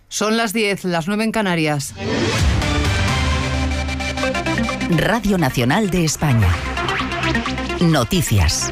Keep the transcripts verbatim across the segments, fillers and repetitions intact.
Son las diez, las nueve en Canarias. Radio Nacional de España. Noticias.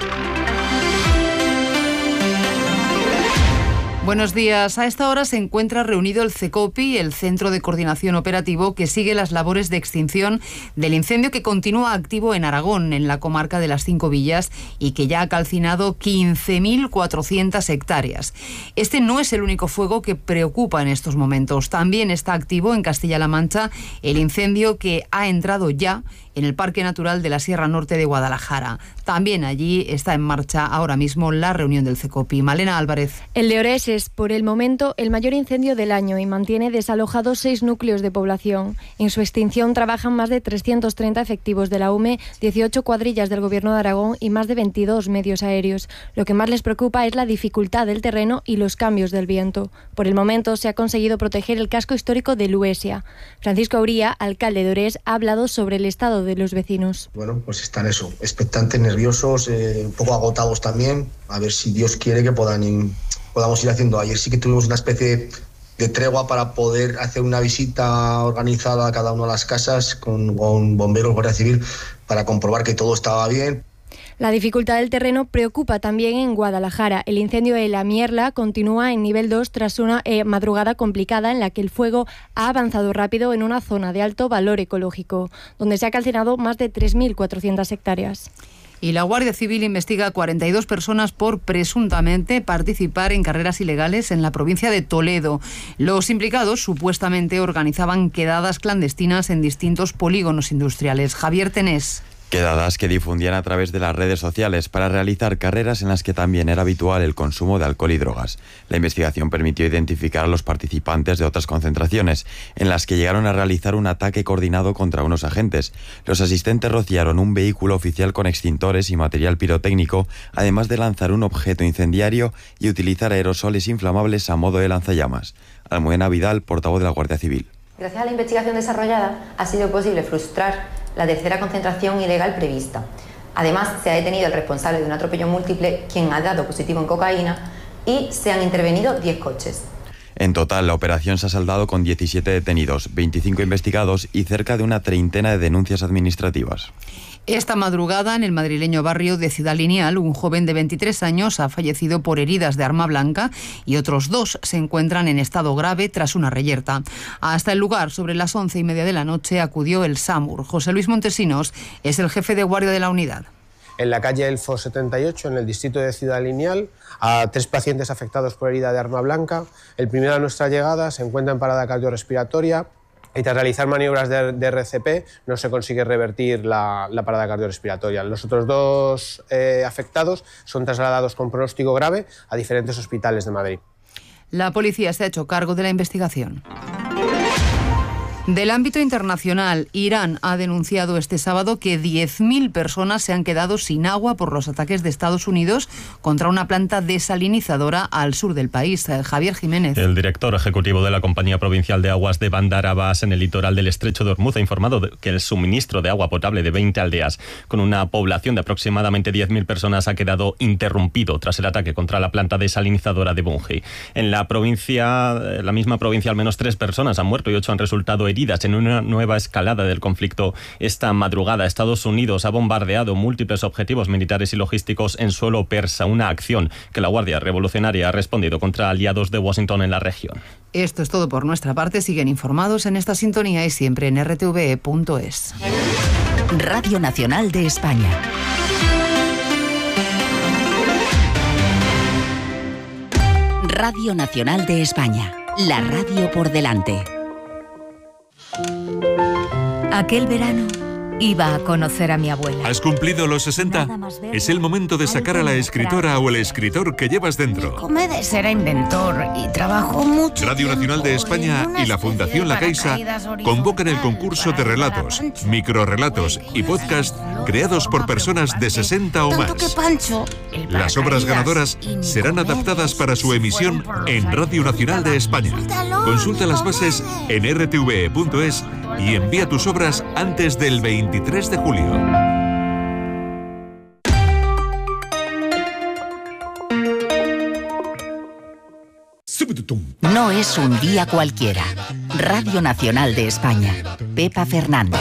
Buenos días. A esta hora se encuentra reunido el CECOPI, el Centro de Coordinación Operativo, que sigue las labores de extinción del incendio que continúa activo en Aragón, en la comarca de las Cinco Villas, y que ya ha calcinado quince mil cuatrocientas hectáreas. Este no es el único fuego que preocupa en estos momentos. También está activo en Castilla-La Mancha el incendio que ha entrado ya en el Parque Natural de la Sierra Norte de Guadalajara. También allí está en marcha ahora mismo la reunión del CECOPI. Malena Álvarez. El de Orés es, por el momento, el mayor incendio del año y mantiene desalojados seis núcleos de población. En su extinción trabajan más de trescientos treinta efectivos de la U M E, dieciocho cuadrillas del Gobierno de Aragón y más de veintidós medios aéreos. Lo que más les preocupa es la dificultad del terreno y los cambios del viento. Por el momento se ha conseguido proteger el casco histórico de Luesia. Francisco Auría, alcalde de Orés, ha hablado sobre el estado de los vecinos. Bueno, pues están eso, expectantes, nerviosos, eh, un poco agotados también, a ver si Dios quiere que puedan in, podamos ir haciendo. Ayer sí que tuvimos una especie de tregua para poder hacer una visita organizada a cada una de las casas con, con bomberos, Guardia Civil, para comprobar que todo estaba bien. La dificultad del terreno preocupa también en Guadalajara. El incendio de La Mierla continúa en nivel dos tras una eh, madrugada complicada en la que el fuego ha avanzado rápido en una zona de alto valor ecológico, donde se ha calcinado más de tres mil cuatrocientas hectáreas. Y la Guardia Civil investiga a cuarenta y dos personas por presuntamente participar en carreras ilegales en la provincia de Toledo. Los implicados supuestamente organizaban quedadas clandestinas en distintos polígonos industriales. Javier Tenés. Quedadas que difundían a través de las redes sociales para realizar carreras en las que también era habitual el consumo de alcohol y drogas. La investigación permitió identificar a los participantes de otras concentraciones, en las que llegaron a realizar un ataque coordinado contra unos agentes. Los asistentes rociaron un vehículo oficial con extintores y material pirotécnico, además de lanzar un objeto incendiario y utilizar aerosoles inflamables a modo de lanzallamas. Almudena Vidal, portavoz de la Guardia Civil. Gracias a la investigación desarrollada, ha sido posible frustrar la tercera concentración ilegal prevista. Además, se ha detenido el responsable de un atropello múltiple, quien ha dado positivo en cocaína, y se han intervenido diez coches. En total, la operación se ha saldado con diecisiete detenidos, veinticinco investigados y cerca de una treintena de denuncias administrativas. Esta madrugada, en el madrileño barrio de Ciudad Lineal, un joven de veintitrés años ha fallecido por heridas de arma blanca y otros dos se encuentran en estado grave tras una reyerta. Hasta el lugar, sobre las once y media de la noche, acudió el SAMUR. José Luis Montesinos es el jefe de guardia de la unidad. En la calle Elfo setenta y ocho, en el distrito de Ciudad Lineal, a tres pacientes afectados por herida de arma blanca. El primero a nuestra llegada se encuentra en parada cardiorrespiratoria y tras realizar maniobras de, de R C P no se consigue revertir la, la parada cardiorrespiratoria. Los otros dos eh, afectados son trasladados con pronóstico grave a diferentes hospitales de Madrid. La policía se ha hecho cargo de la investigación. Del ámbito internacional, Irán ha denunciado este sábado que diez mil personas se han quedado sin agua por los ataques de Estados Unidos contra una planta desalinizadora al sur del país. Javier Jiménez. El director ejecutivo de la Compañía Provincial de Aguas de Bandar Abbas, en el litoral del Estrecho de Hormuz, ha informado de que el suministro de agua potable de veinte aldeas, con una población de aproximadamente diez mil personas, ha quedado interrumpido tras el ataque contra la planta desalinizadora de Bungi. En la provincia, la misma provincia, al menos tres personas han muerto y ocho han resultado heridas en una nueva escalada del conflicto esta madrugada. Estados Unidos ha bombardeado múltiples objetivos militares y logísticos en suelo persa, una acción que la Guardia Revolucionaria ha respondido contra aliados de Washington en la región. Esto es todo por nuestra parte. Siguen informados en esta sintonía y siempre en r t v e punto es. Radio Nacional de España. Radio Nacional de España. La radio por delante. Aquel verano iba a conocer a mi abuela. ¿Has cumplido los sesenta? Es el momento de sacar a la escritora o el escritor que llevas dentro. Comedes era inventor y trabajó mucho. Radio Nacional de España y la Fundación La Caixa convocan el concurso de relatos, microrrelatos y podcast creados por personas de sesenta o más. Las obras ganadoras serán adaptadas para su emisión en Radio Nacional de España. Consulta las bases en r t v e punto es y envía tus obras antes del veintitrés de julio. No es un día cualquiera. Radio Nacional de España. Pepa Fernández.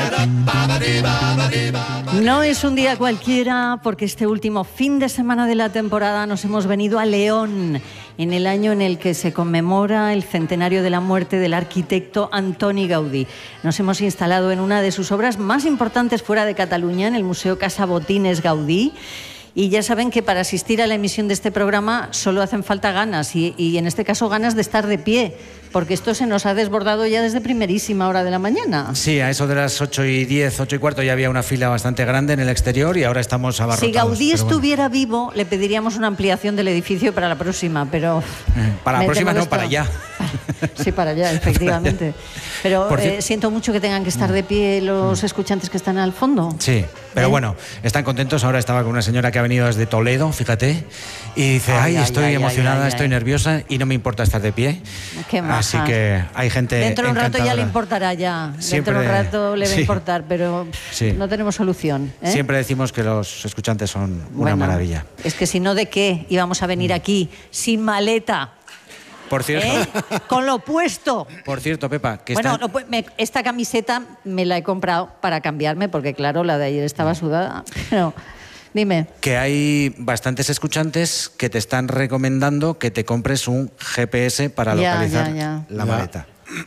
No es un día cualquiera porque este último fin de semana de la temporada nos hemos venido a León, en el año en el que se conmemora el centenario de la muerte del arquitecto Antoni Gaudí. Nos hemos instalado en una de sus obras más importantes fuera de Cataluña, en el Museo Casa Botines Gaudí. Y ya saben que para asistir a la emisión de este programa solo hacen falta ganas y, y en este caso ganas de estar de pie, porque esto se nos ha desbordado ya desde primerísima hora de la mañana. Sí, a eso de las ocho y diez, ocho y cuarto ya había una fila bastante grande en el exterior y ahora estamos abarrotados. Si Gaudí pero estuviera bueno. vivo, le pediríamos una ampliación del edificio para la próxima, pero... Eh, para la próxima no, para allá. Sí, para allá, efectivamente. Pero Por eh, siento mucho que tengan que estar de pie los escuchantes que están al fondo. Sí, pero ¿Eh? bueno, están contentos. Ahora estaba con una señora que ha venido desde Toledo, fíjate, y dice, ay, ay, ay estoy ay, emocionada, ay, ay, estoy ay. nerviosa y no me importa estar de pie. Qué maja. Así que hay gente Dentro de un rato encantadora. ya le importará ya. Siempre, Dentro de un rato le va sí. a importar, pero pff, sí. no tenemos solución. ¿eh? Siempre decimos que los escuchantes son una bueno, maravilla. Es que si no, ¿de qué íbamos a venir aquí sin maleta? Por cierto. ¿Eh? Con lo puesto. Por cierto, Pepa, que bueno, está... no, me, esta camiseta me la he comprado para cambiarme, porque claro, la de ayer estaba sudada. Pero, dime. Que hay bastantes escuchantes que te están recomendando que te compres un G P S para ya, localizar ya, ya. la ya. maleta.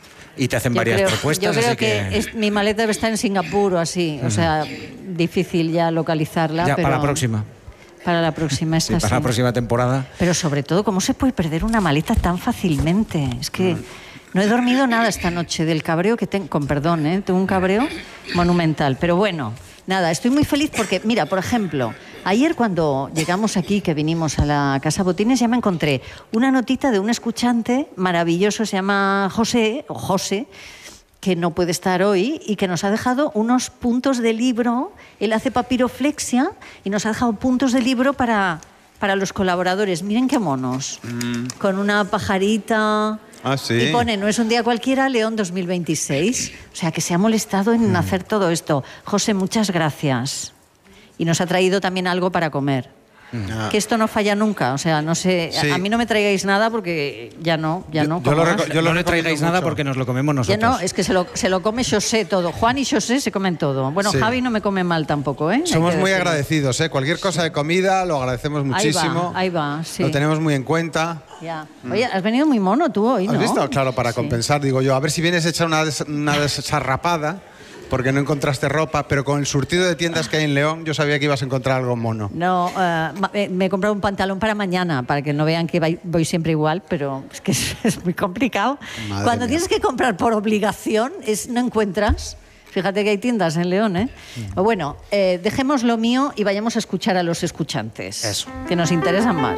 Y te hacen Yo varias creo, propuestas. Yo creo así que, que... Es, mi maleta debe estar en Singapur o así. Uh-huh. O sea, difícil ya localizarla. Ya, pero para la próxima. Para la próxima, es sí, así. Para la próxima temporada. Pero sobre todo, ¿cómo se puede perder una maleta tan fácilmente? Es que no he dormido nada esta noche del cabreo que tengo. Con perdón, ¿eh? Tengo un cabreo monumental. Pero bueno, nada, estoy muy feliz porque, mira, por ejemplo, ayer cuando llegamos aquí, que vinimos a la Casa Botines, ya me encontré una notita de un escuchante maravilloso, se llama José, o José, que no puede estar hoy y que nos ha dejado unos puntos de libro. Él hace papiroflexia y nos ha dejado puntos de libro para, para los colaboradores. Miren qué monos. Mm. Con una pajarita. Ah, sí. Y pone, no es un día cualquiera, León dos mil veintiséis. O sea, que se ha molestado en mm. hacer todo esto. José, muchas gracias. Y nos ha traído también algo para comer. Ah. Que esto no falla nunca, o sea, no sé, sí. a, a mí no me traigáis nada porque ya no, ya yo, no. Yo lo reco- yo no le traigáis mucho. Nada porque nos lo comemos nosotros. Ya no, es que se lo, se lo come José todo. Juan y José se comen todo. Bueno, sí. Javi no me come mal tampoco, ¿eh? Somos muy agradecidos, ¿eh? Cualquier cosa de comida lo agradecemos muchísimo. Ahí va, ahí va, sí. Lo tenemos muy en cuenta. Ya. Oye, has venido muy mono tú hoy, ¿no? ¿Has visto? Claro, para sí. compensar, digo yo, a ver si vienes hecha una, des- una desarrapada. Porque no encontraste ropa, pero con el surtido de tiendas que hay en León, yo sabía que ibas a encontrar algo mono. No, uh, me he comprado un pantalón para mañana, para que no vean que voy siempre igual, pero es que es, es muy complicado. Madre Cuando mía. Tienes que comprar por obligación, es, no encuentras. Fíjate que hay tiendas en León, ¿eh? Mm. Bueno, eh, dejemos lo mío y vayamos a escuchar a los escuchantes. Eso. Que nos interesan más.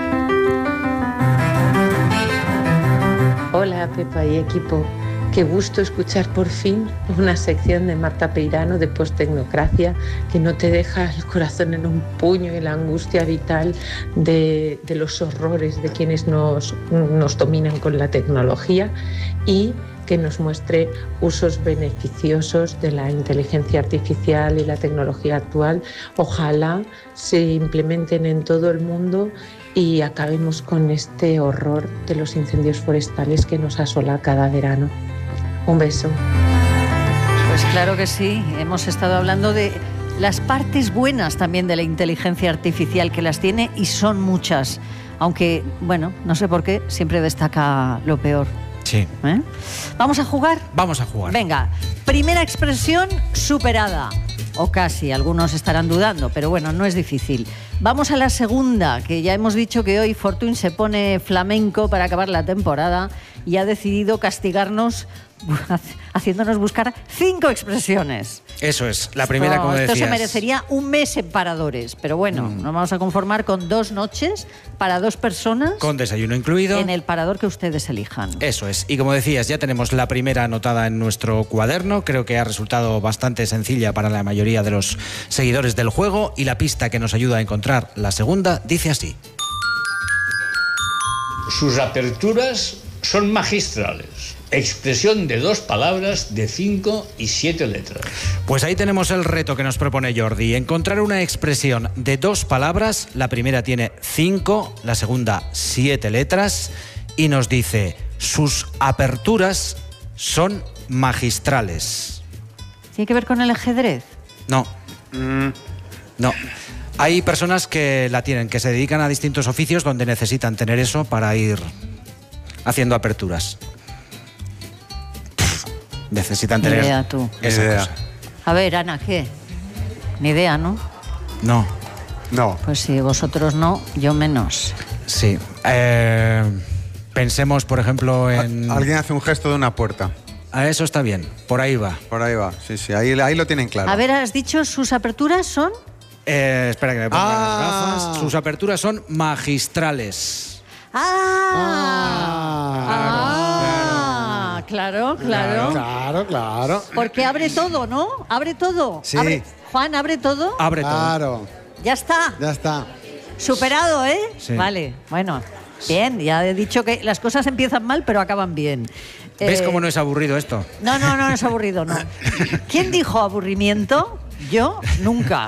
Hola, Pepa y equipo. Qué gusto escuchar por fin una sección de Marta Peirano de Posttecnocracia que no te deja el corazón en un puño y la angustia vital de, de los horrores de quienes nos, nos dominan con la tecnología y que nos muestre usos beneficiosos de la inteligencia artificial y la tecnología actual. Ojalá se implementen en todo el mundo y acabemos con este horror de los incendios forestales que nos asola cada verano. Un beso. Pues claro que sí, hemos estado hablando de las partes buenas también de la inteligencia artificial, que las tiene y son muchas, aunque, bueno, no sé por qué, siempre destaca lo peor. Sí. ¿Eh? ¿Vamos a jugar? Vamos a jugar. Venga, primera expresión superada. O casi, algunos estarán dudando, pero bueno, no es difícil. Vamos a la segunda, que ya hemos dicho que hoy Fortuny se pone flamenco para acabar la temporada y ha decidido castigarnos haciéndonos buscar cinco expresiones. Eso es, la primera, esto, como decías. Esto se merecería un mes en paradores, pero bueno, mm. nos vamos a conformar con dos noches para dos personas. Con desayuno incluido. En el parador que ustedes elijan. Eso es, y como decías, ya tenemos la primera anotada en nuestro cuaderno, creo que ha resultado bastante sencilla para la mayoría de los seguidores del juego, y la pista que nos ayuda a encontrar la segunda dice así. Sus aperturas son magistrales. Expresión de dos palabras de cinco y siete letras. Pues ahí tenemos el reto que nos propone Jordi. Encontrar una expresión de dos palabras. La primera tiene cinco, la segunda siete letras. y nos dice, sus aperturas son magistrales. ¿Tiene que ver con el ajedrez? No. Mm, no. Hay personas que la tienen, que se dedican a distintos oficios donde necesitan tener eso para ir haciendo aperturas. Pff, necesitan tener Ni idea, tú. esa idea. cosa. A ver, Ana, ¿qué? Ni idea, ¿no? No. No. Pues si vosotros no, yo menos. Sí. Eh, pensemos, por ejemplo, en... Alguien hace un gesto de una puerta. A eso está bien. Por ahí va. Por ahí va. Sí, sí. Ahí, ahí lo tienen claro. A ver, ¿has dicho sus aperturas son? Eh, espera que me ponga Ah. las gafas. Sus aperturas son magistrales. ¡Ah! Ah, claro, claro. Claro, claro. Porque abre todo, ¿no? Abre todo. Sí. Abre- Juan, abre todo. Abre todo. Claro. Ya está. Ya está. Superado, ¿eh? Sí. Vale, bueno. Bien, ya he dicho que las cosas empiezan mal, pero acaban bien. ¿Ves Eh, cómo no es aburrido esto? No, no, no, no es aburrido, no. ¿Quién dijo aburrimiento? Yo, nunca.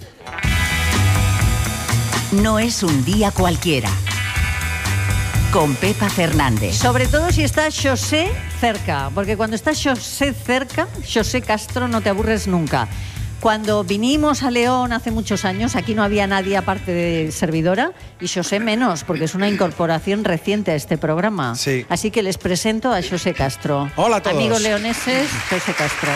No es un día cualquiera. Con Pepa Fernández. Sobre todo si está José cerca, porque cuando está José cerca, José Castro, no te aburres nunca. Cuando vinimos a León hace muchos años, aquí no había nadie aparte de servidora, y José menos, porque es una incorporación reciente a este programa. Sí. Así que les presento a José Castro. Hola a todos. Amigos leoneses, José Castro.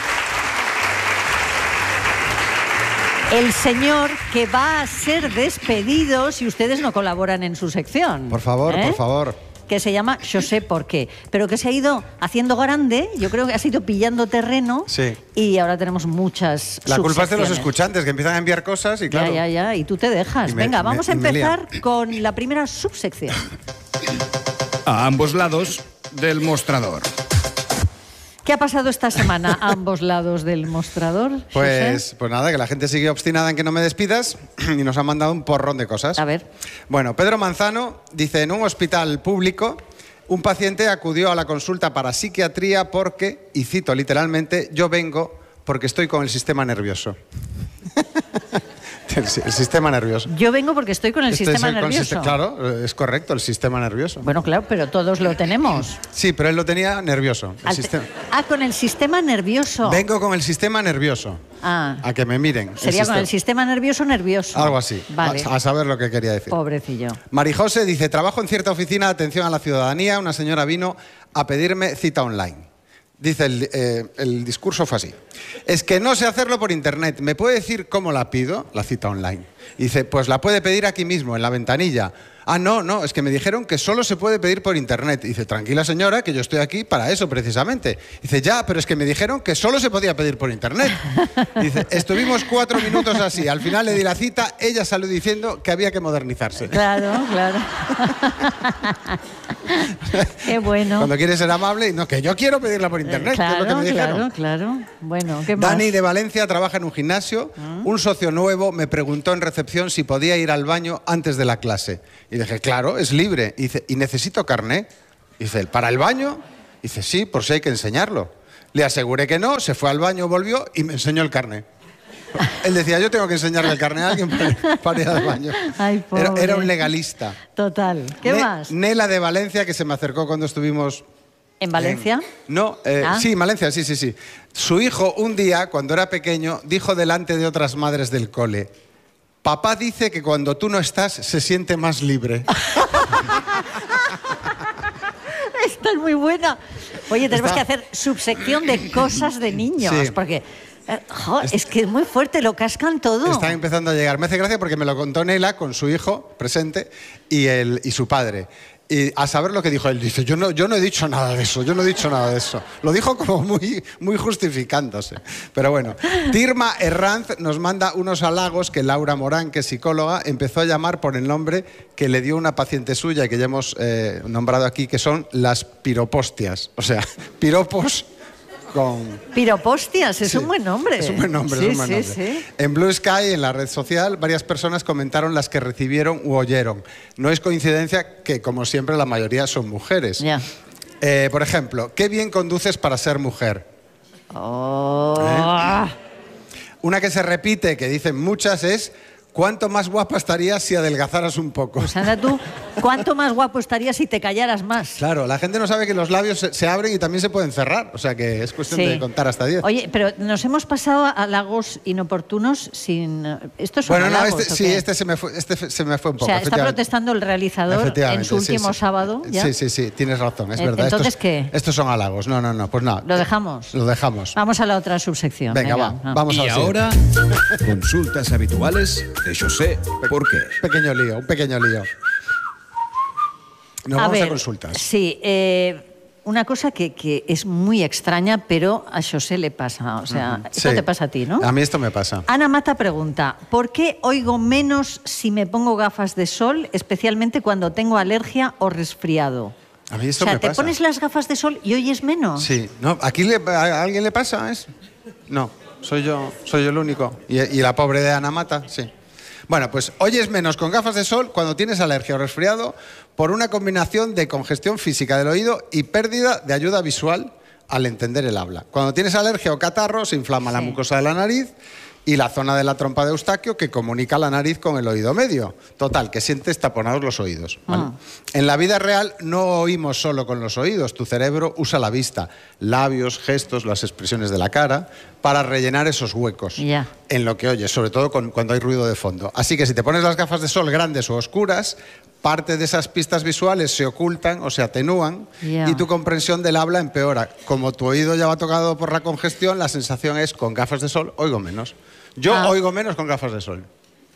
El señor que va a ser despedido si ustedes no colaboran en su sección. Por favor, ¿Eh? por favor. Que se llama José por qué, pero que se ha ido haciendo grande, yo creo que ha ido pillando terreno Sí. y ahora tenemos muchas La culpa es de los subsecciones. escuchantes que empiezan a enviar cosas y claro. Ya, ya, ya, y tú te dejas. Y me- Venga, me- vamos a y me lía. empezar con la primera subsección. A ambos lados del mostrador. ¿Qué ha pasado esta semana a ambos lados del mostrador, Pues, José? pues nada, que la gente sigue obstinada en que no me despidas y nos han mandado un porrón de cosas. A ver. Bueno, Pedro Manzano dice, en un hospital público, un paciente acudió a la consulta para psiquiatría porque, y cito literalmente, yo vengo porque estoy con el sistema nervioso. el, el sistema nervioso. Yo vengo porque estoy con el Estoy sistema con el nervioso. siste- claro, es correcto, el sistema nervioso. Bueno, claro, pero todos lo tenemos. Sí, pero él lo tenía nervioso. el Al- sistema- Ah, con el sistema nervioso. Vengo con el sistema nervioso. Ah, A que me miren. el sería con el sistema nervioso nervioso. Algo así. Vale. A, a saber lo que quería decir. Pobrecillo. Marijose dice, trabajo en cierta oficina de atención a la ciudadanía. Una señora vino a pedirme cita online. Dice, el, eh, el discurso fue así. Es que no sé hacerlo por internet. ¿Me puede decir cómo la pido, la cita online? Dice, pues la puede pedir aquí mismo, en la ventanilla. Ah, no, no, es que me dijeron que solo se puede pedir por internet. Dice, tranquila señora, que yo estoy aquí para eso precisamente. Dice, ya, pero es que me dijeron que solo se podía pedir por internet. Dice, estuvimos cuatro minutos así. Al final le di la cita, ella salió diciendo que había que modernizarse. Claro, claro. Qué bueno. Cuando quieres ser amable, y no, que yo quiero pedirla por internet, que es lo que Claro, me dijeron. claro, claro. Bueno, ¿qué más? Dani de Valencia trabaja en un gimnasio. Un socio nuevo me preguntó en recepción si podía ir al baño antes de la clase. Y dije, claro, es libre. Y dice, ¿y necesito carné? Dice, ¿para el baño? Dice, sí, por si hay que enseñarlo. Le aseguré que no, se fue al baño, volvió y me enseñó el carné. Él decía, yo tengo que enseñarle el carné a alguien para, para ir al baño. Ay, Era, pobre. era un legalista. Total. ¿Qué Ne- más? Nela de Valencia, que se me acercó cuando estuvimos... ¿En Valencia? No, eh, Ah. sí, Valencia, sí, sí, sí. Su hijo un día, cuando era pequeño, dijo delante de otras madres del cole, papá dice que cuando tú no estás se siente más libre. Esta es muy buena. Oye, tenemos Está- que hacer subsección de cosas de niños, Sí. porque eh, jo, es que es muy fuerte, lo cascan todo. Están empezando a llegar. Me hace gracia porque me lo contó Nela con su hijo presente y, el, y su padre. Y a saber lo que dijo él, dice, yo no, yo no he dicho nada de eso, yo no he dicho nada de eso. Lo dijo como muy, muy justificándose. Pero bueno, Tirma Herranz nos manda unos halagos que Laura Morán, que es psicóloga, empezó a llamar por el nombre que le dio una paciente suya y que ya hemos eh, nombrado aquí, que son las piropostias. O sea, piropos con... Piropostias, es Sí, un buen nombre. Es un buen nombre, sí, es un buen sí, nombre. sí. En Blue Sky, en la red social, varias personas comentaron las que recibieron u oyeron. No es coincidencia que, como siempre, la mayoría son mujeres. Ya. Eh, por ejemplo, qué bien conduces para ser mujer. Oh. ¿Eh? Una que se repite, que dicen muchas, es ¿cuánto más guapa estarías si adelgazaras un poco? Pues anda tú, ¿cuánto más guapo estarías si te callaras más? Claro, la gente no sabe que los labios se, se abren y también se pueden cerrar. O sea que es cuestión Sí. de contar hasta diez. Oye, pero nos hemos pasado a halagos inoportunos sin... ¿Estos son Bueno, no, halagos, este, o sí, qué? este se me fue, este se me fue un O poco. sea, está efectivamente. protestando el realizador en Efectivamente, su sí, último sí. sábado, ¿ya? Sí, sí, sí, tienes razón, es Eh, verdad. ¿entonces estos, qué? Estos son halagos. No, no, no, pues nada. ¿Lo dejamos? Lo dejamos. Vamos a la otra subsección. Venga, va, vamos y a la ahora, consultas habituales de José ¿Por qué? Pequeño lío, un pequeño lío. Nos a vamos ver, a consultas. Sí, eh, una cosa que, que es muy extraña, pero a José le pasa. O sea, Ujú. esto Sí. te pasa a ti, ¿no? A mí esto me pasa. Ana Mata pregunta, ¿por qué oigo menos si me pongo gafas de sol, especialmente cuando tengo alergia o resfriado? A mí esto O sea, me ¿te pasa. pones las gafas de sol y oyes menos? Sí, no, ¿aquí le- a alguien le pasa? ¿Es? No, soy yo, soy yo el único. ¿Y, y la pobre de Ana Mata? Sí. Bueno, pues oyes menos con gafas de sol cuando tienes alergia o resfriado por una combinación de congestión física del oído y pérdida de ayuda visual al entender el habla. Cuando tienes alergia o catarro se inflama la mucosa de la nariz y la zona de la trompa de Eustaquio que comunica la nariz con el oído medio. Total, que sientes taponados los oídos. ¿vale? Ah. En la vida real no oímos solo con los oídos, tu cerebro usa la vista, labios, gestos, las expresiones de la cara para rellenar esos huecos Ya. en lo que oyes, sobre todo con- cuando hay ruido de fondo. Así que si te pones las gafas de sol grandes o oscuras, parte de esas pistas visuales se ocultan o se atenúan Ya. y tu comprensión del habla empeora. Como tu oído ya va tocado por la congestión, la sensación es con gafas de sol oigo menos. Yo Ah. oigo menos con gafas de sol.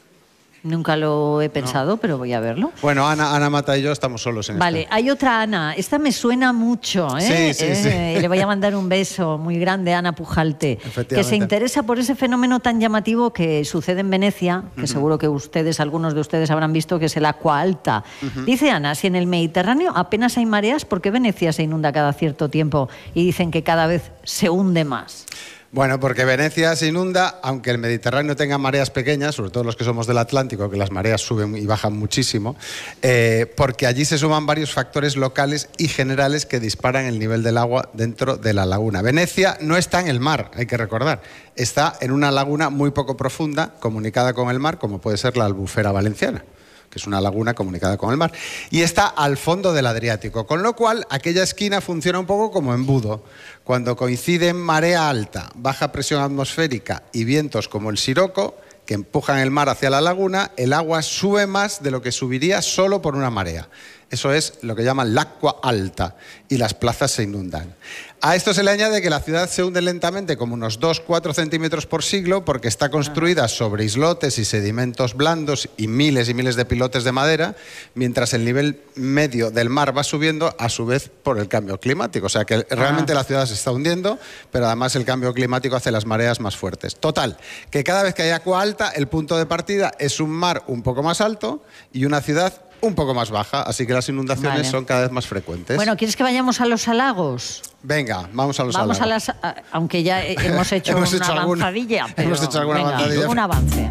Nunca lo he pensado, pero voy a verlo. Bueno, Ana, Ana Mata y yo estamos solos en Vale, esto. hay otra Ana. Esta me suena mucho, ¿eh? Sí, sí, sí. Eh, Le voy a mandar un beso muy grande a Ana Pujalte, que Efectivamente. se interesa por ese fenómeno tan llamativo que sucede en Venecia, que Ujú. seguro que ustedes, algunos de ustedes habrán visto, que es el agua alta. Ujú. Dice Ana, si en el Mediterráneo apenas hay mareas, ¿por qué Venecia se inunda cada cierto tiempo? Y dicen que cada vez se hunde más. Bueno, porque Venecia se inunda, aunque el Mediterráneo tenga mareas pequeñas, sobre todo los que somos del Atlántico, que las mareas suben y bajan muchísimo, eh, porque allí se suman varios factores locales y generales que disparan el nivel del agua dentro de la laguna. Venecia no está en el mar, hay que recordar, está en una laguna muy poco profunda, comunicada con el mar, como puede ser la Albufera Valenciana, que es una laguna comunicada con el mar, y está al fondo del Adriático, con lo cual aquella esquina funciona un poco como embudo. Cuando coinciden marea alta, baja presión atmosférica y vientos como el Siroco, que empujan el mar hacia la laguna, el agua sube más de lo que subiría solo por una marea. Eso es lo que llaman l'acqua alta, y las plazas se inundan. A esto se le añade que la ciudad se hunde lentamente, como unos dos a cuatro centímetros por siglo, porque está construida sobre islotes y sedimentos blandos y miles y miles de pilotes de madera, mientras el nivel medio del mar va subiendo, a su vez por el cambio climático. O sea que realmente la ciudad se está hundiendo, pero además el cambio climático hace las mareas más fuertes. Total, que cada vez que hay agua alta, el punto de partida es un mar un poco más alto y una ciudad un poco más baja, así que las inundaciones Vale. son cada vez más frecuentes. Bueno, ¿quieres que vayamos a los halagos? Venga, vamos a los Vamos a halagos. las... a- Aunque ya eh, hemos hecho Hemos una hecho alguna- avanzadilla, pero hemos hecho alguna venga, avanzadilla. un avance.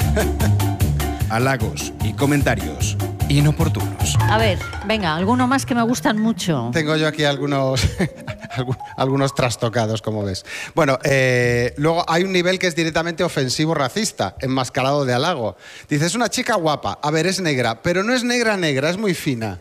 Halagos y comentarios inoportunos. A ver, venga, alguno más que me gustan mucho. Tengo yo aquí algunos, algu- algunos trastocados, como ves. Bueno, eh, luego hay un nivel que es directamente ofensivo racista, enmascarado de halago. Dice, es una chica guapa, a ver, es negra, pero no es negra negra, es muy fina.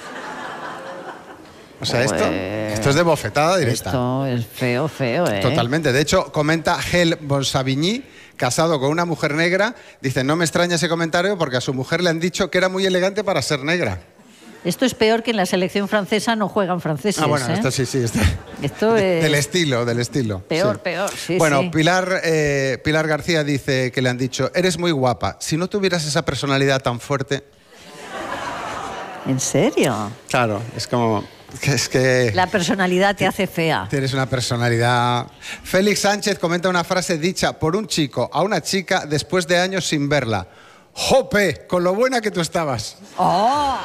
O sea, esto, Pues, esto es de bofetada directa. Esto es feo, feo, ¿eh? Totalmente. De hecho, comenta Gel Bonsavigny, casado con una mujer negra, dice, no me extraña ese comentario porque a su mujer le han dicho que era muy elegante para ser negra. Esto es peor que en la selección francesa no juegan franceses. Ah, bueno, ¿eh? esto sí, sí. Esto, Esto es del estilo, del estilo. peor, sí. peor. Sí, Bueno, sí. Pilar, eh, Pilar García dice que le han dicho, eres muy guapa, si no tuvieras esa personalidad tan fuerte... ¿En serio? Claro, es como... que Es que... La personalidad te hace fea. Tienes una personalidad... Félix Sánchez comenta una frase dicha por un chico a una chica después de años sin verla. ¡Jope! Con lo buena que tú estabas. ¡Oh!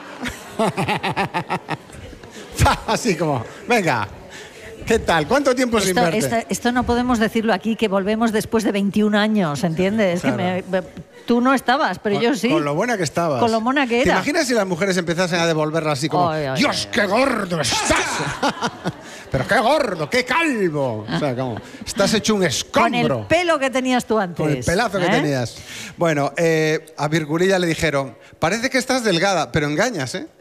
Así como, venga, ¿qué tal? ¿Cuánto tiempo sin Esto, verte? esto- esto no podemos decirlo aquí, que volvemos después de veintiún años, ¿entiendes? Claro. Que me- me- Tú no estabas, pero con, yo sí. Con lo buena que estabas. Con lo mona que era. ¿Te imaginas si las mujeres empezasen a devolverla así como, ay, ay, Dios, ay, qué ay. gordo estás! Pero qué gordo, qué calvo. O sea, como, estás hecho un escombro. Con el pelo que tenías tú antes. Con el pelazo que ¿eh? tenías. Bueno, eh, a Virgulilla le dijeron, parece que estás delgada, pero engañas, ¿eh?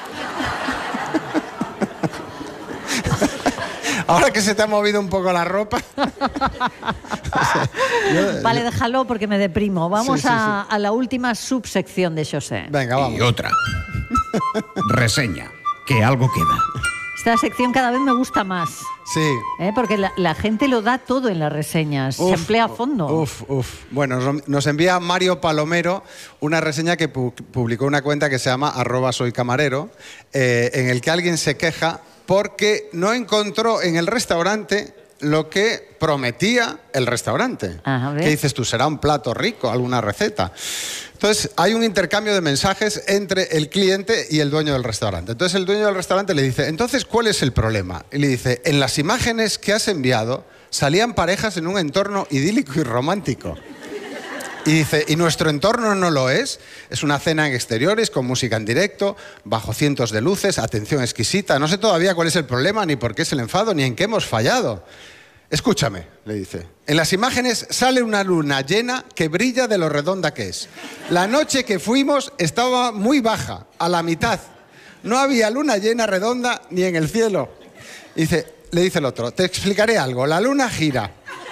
Ahora que se te ha movido un poco la ropa. O sea, yo, vale, yo... déjalo porque me deprimo. Vamos Sí, sí, a, sí. a la última subsección de José. Venga, vamos. Y otra. Reseña. Que algo queda. Esta sección cada vez me gusta más. Sí. ¿eh? Porque la, la gente lo da todo en las reseñas. Uf, se emplea a fondo. Uf, uf. Bueno, nos, nos envía Mario Palomero una reseña que pu publicó una cuenta que se llama arroba soy camarero, eh, en el que alguien se queja porque no encontró en el restaurante lo que prometía el restaurante. Ajá, a ver. ¿Qué dices tú? ¿Será un plato rico? ¿Alguna receta? Entonces, hay un intercambio de mensajes entre el cliente y el dueño del restaurante. Entonces, el dueño del restaurante le dice, entonces, ¿cuál es el problema? Y le dice, en las imágenes que has enviado salían parejas en un entorno idílico y romántico. Y dice, ¿y nuestro entorno no lo es? Es una cena en exteriores, con música en directo, bajo cientos de luces, atención exquisita. No sé todavía cuál es el problema, ni por qué es el enfado, ni en qué hemos fallado. Escúchame, le dice. En las imágenes sale una luna llena que brilla de lo redonda que es. La noche que fuimos estaba muy baja, a la mitad. No había luna llena redonda ni en el cielo. Y dice, le dice el otro, te explicaré algo. La luna gira.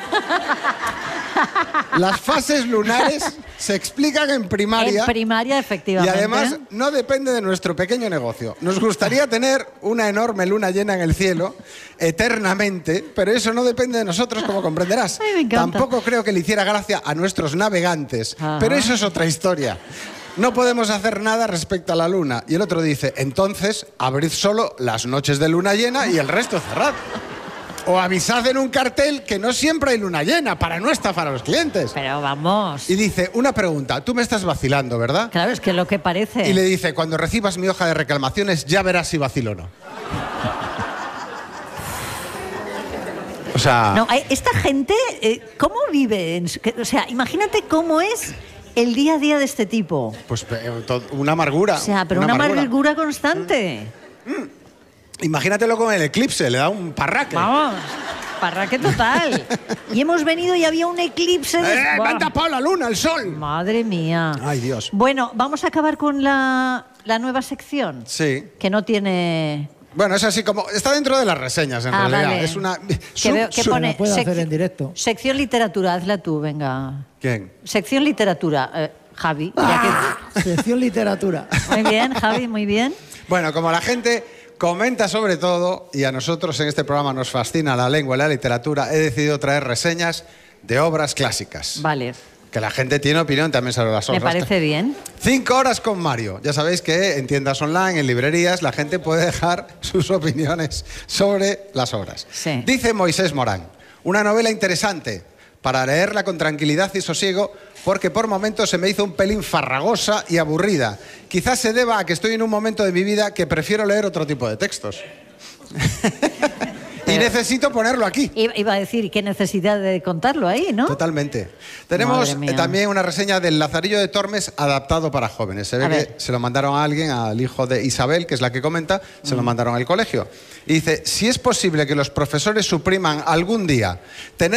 Las fases lunares se explican en primaria. En primaria, Y efectivamente. además no depende de nuestro pequeño negocio. Nos gustaría tener una enorme luna llena en el cielo eternamente, pero eso no depende de nosotros, como comprenderás. Ay, me encanta. Tampoco creo que le hiciera gracia a nuestros navegantes, Ajá. pero eso es otra historia. No podemos hacer nada respecto a la luna. Y el otro dice, entonces abrid solo las noches de luna llena y el resto cerrad. O avisad en un cartel que no siempre hay luna llena para no estafar a los clientes. Pero vamos. Y dice, una pregunta, tú me estás vacilando, ¿verdad? Claro, es que lo que parece. Y le dice, cuando recibas mi hoja de reclamaciones ya verás si vacilo o no. O sea... No, hay- esta gente, eh, ¿cómo vive? en su- que- O sea, imagínate cómo es el día a día de este tipo. Pues eh, to- una amargura. O sea, pero una, amargura constante. Imagínatelo con el eclipse, le da un parraque. Vamos, parraque total. Y hemos venido y había un eclipse de... ¡Eh, Buah. me han tapado la luna, el sol! Madre mía. Ay, Dios. Bueno, vamos a acabar con la, la nueva sección. Sí. Que no tiene... Bueno, es así como... Está dentro de las reseñas, en Ah, realidad. vale. Es una... Que, veo, que pone puede hacer sec- en directo. sección literatura, hazla tú, venga. ¿Quién? Sección literatura, eh, Javi. ya que- Sección literatura. Muy bien, Javi, muy bien. Bueno, como la gente comenta sobre todo, y a nosotros en este programa nos fascina la lengua y la literatura, he decidido traer reseñas de obras clásicas. Vale, Que la gente tiene opinión también sobre las me obras. parece bien. Cinco horas con Mario. Ya sabéis que en tiendas online, en librerías, la gente puede dejar sus opiniones sobre las obras. Sí. Dice Moisés Morán, una novela interesante para leerla con tranquilidad y sosiego, porque por momentos se me hizo un pelín farragosa y aburrida. Quizás se deba a que estoy en un momento de mi vida que prefiero leer otro tipo de textos. Y necesito ponerlo aquí. Iba iba a decir, qué necesidad de contarlo ahí, ¿no? Totalmente. Tenemos Madre mía. eh, también una reseña del Lazarillo de Tormes adaptado para jóvenes. Se ve A que ver. se lo mandaron a alguien, al hijo de Isabel, que es la que comenta, se lo mandaron al colegio. Y dice, si es posible que los profesores supriman algún día tener